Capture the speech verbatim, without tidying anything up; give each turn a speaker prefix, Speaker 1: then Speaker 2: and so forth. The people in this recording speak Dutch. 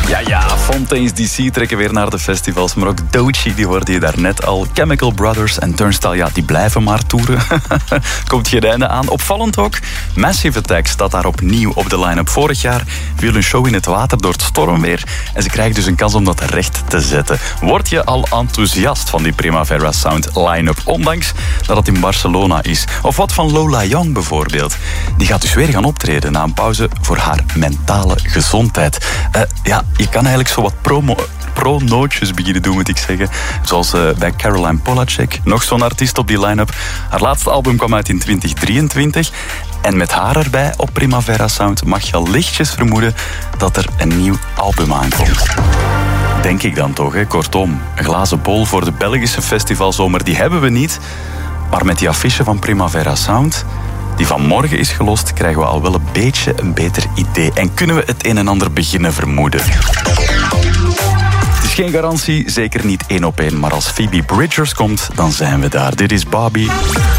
Speaker 1: Ja, ja, Fontaines D C trekken weer naar de festivals. Maar ook Doechii, die hoorde je daarnet al. Chemical Brothers en Turnstile, ja, die blijven maar toeren. Komt geen einde aan. Opvallend ook, Massive Attack staat daar opnieuw op de line-up. Vorig jaar viel een show in het water door het stormweer. En ze krijgen dus een kans om dat recht te zetten. Word je al enthousiast van die Primavera Sound line-up? Ondanks dat het in Barcelona is. Of wat van Lola Young bijvoorbeeld. Die gaat dus weer gaan optreden na een pauze voor haar mentale gezondheid. Uh, ja, je kan eigenlijk zo wat promo... pro-nootjes beginnen doen, moet ik zeggen. Zoals uh, bij Caroline Polacek, nog zo'n artiest op die line-up. Haar laatste album kwam uit in twintig drieëntwintig. En met haar erbij op Primavera Sound mag je al lichtjes vermoeden dat er een nieuw album aankomt. Denk ik dan toch, hè? Kortom, een glazen bol voor de Belgische festivalzomer, die hebben we niet. Maar met die affiche van Primavera Sound, die vanmorgen is gelost, krijgen we al wel een beetje een beter idee. En kunnen we het een en ander beginnen vermoeden. Het is geen garantie, zeker niet één op één. Maar als Phoebe Bridgers komt, dan zijn we daar. Dit is Bobby.